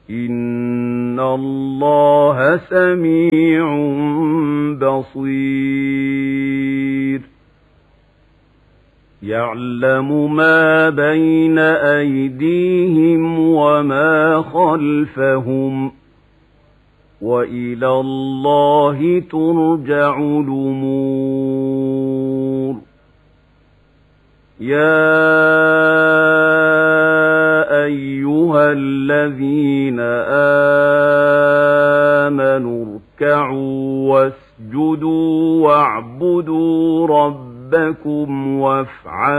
إن الله سميع بصير يعلم ما بين أيديهم وما خلفهم وإلى الله ترجع الأمور يا أيها الذين آمنوا اركعوا واسجدوا واعبدوا ربكم وافعلوا